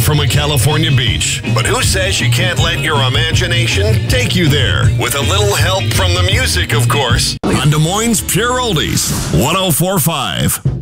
from a California beach. But who says you can't let your imagination take you there? With a little help from the music, of course. On Des Moines' Pure Oldies, 104.5.